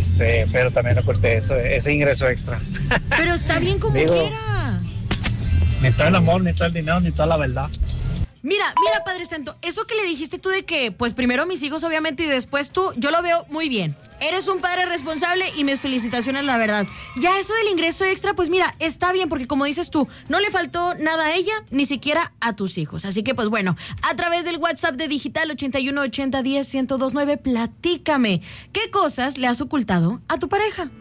pero también oculté ese ingreso extra. Pero está bien como quiera. Ni todo el amor, ni todo el dinero, ni toda la verdad. Mira, Padre Santo, eso que le dijiste tú de que, pues primero mis hijos obviamente y después tú, yo lo veo muy bien. Eres un padre responsable y mis felicitaciones, la verdad. Ya eso del ingreso extra, pues mira, está bien porque como dices tú, no le faltó nada a ella, ni siquiera a tus hijos. Así que pues bueno, a través del WhatsApp de Digital 81 80 10 1029, platícame, ¿qué cosas le has ocultado a tu pareja?